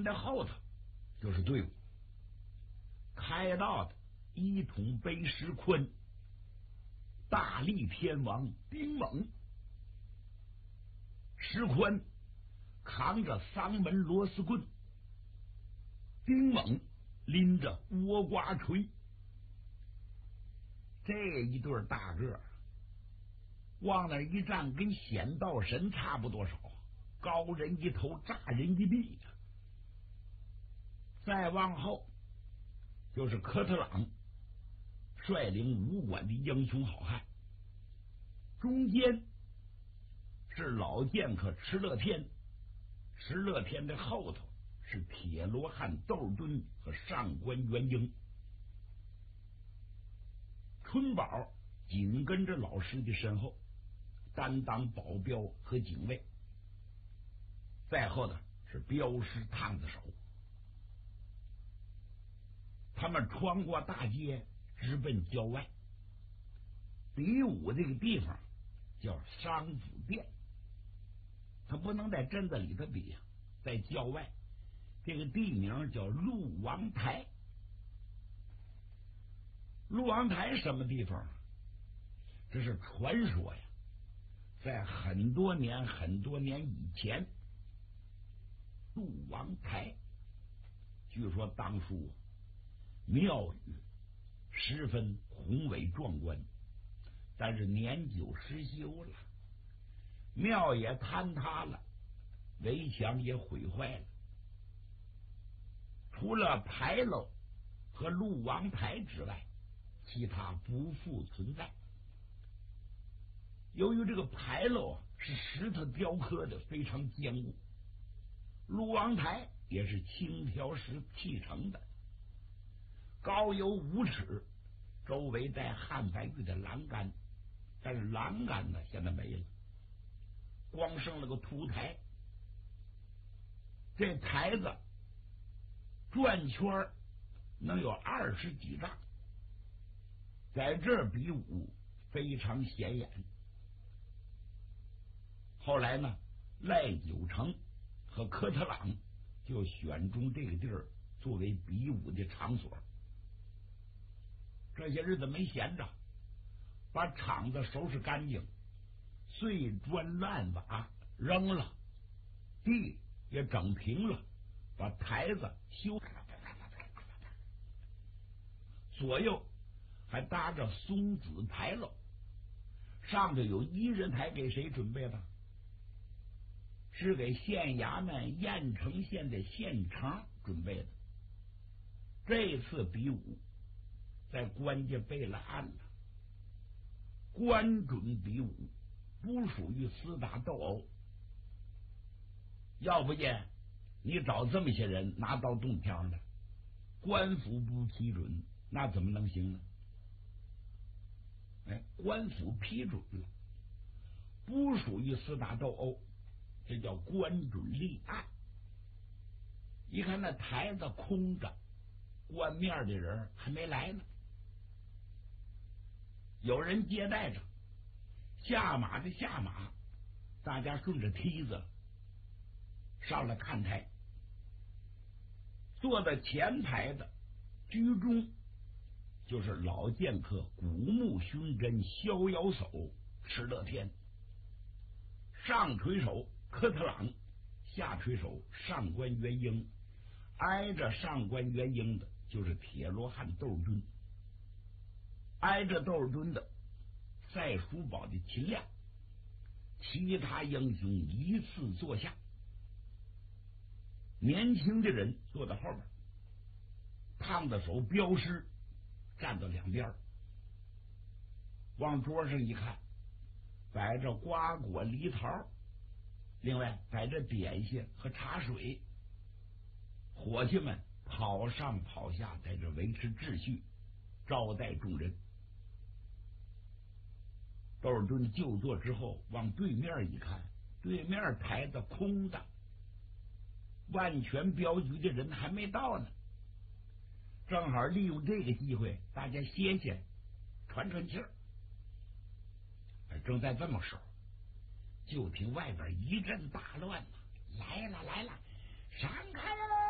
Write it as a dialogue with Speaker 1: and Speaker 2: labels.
Speaker 1: 的后头就是队伍，开道的一统北石坤，大力天王丁猛，石坤扛着丧门螺丝棍，丁猛拎着倭瓜锤。这一对大个往那一站，跟显道神差不多少，高人一头，炸人一臂。再往后就是科特朗率领武馆的英雄好汉，中间是老剑客池乐天，池乐天的后头是铁罗汉窦敦和上官元英，春宝紧跟着老师的身后，担当保镖和警卫。再后的是镖师烫子手，他们穿过大街，直奔郊外。比武这个地方叫商府店，他不能在镇子里头比呀，在郊外。这个地名叫鹿王台。鹿王台什么地方？这是传说呀，在很多年以前，鹿王台据说当初庙宇十分宏伟壮观，但是年久失修了，庙也坍塌了，围墙也毁坏了，除了牌楼和鹿王台之外，其他不复存在。由于这个牌楼是石头雕刻的，非常坚固，鹿王台也是青条石砌成的，高有5尺，周围带汉白玉的栏杆，但是栏杆呢现在没了，光剩了个凸台。这台子转圈能有20几丈，在这儿比武非常显眼。后来呢，赖九成和科特朗就选中这个地儿作为比武的场所。这些日子没闲着，把场子收拾干净，碎砖烂瓦扔了，地也整平了，把台子修，左右还搭着松子牌楼，上头有1人台，给谁准备的？是给县衙门郾城县的县长准备的。这次比武在官家备了案了，官准比武，不属于厮打斗殴。要不见你找这么些人拿刀动枪的，官府不批准，那怎么能行呢？官府批准了，不属于厮打斗殴，这叫官准立案。一看那台子空着，官面的人还没来呢，有人接待着，下马的下马，大家顺着梯子上了看台。坐在前排的居中就是老剑客古木勋真逍遥叟池乐天，上垂手科特朗，下垂手上官元英，挨着上官元英的就是铁罗汉窦敦，挨着窦敦的赛叔宝的秦亮，其他英雄依次坐下。年轻的人坐在后边，烫子手镖师站到两边，往桌上一看，摆着瓜果梨桃，另外摆着点心和茶水，伙计们跑上跑下，在这维持秩序，招待众人。窦尔敦就坐之后，往对面一看，对面台子空的，万全镖局的人还没到呢，正好利用这个机会，大家歇歇，喘喘气儿。正在这么时候，就听外边一阵大乱，来了来了，上开了！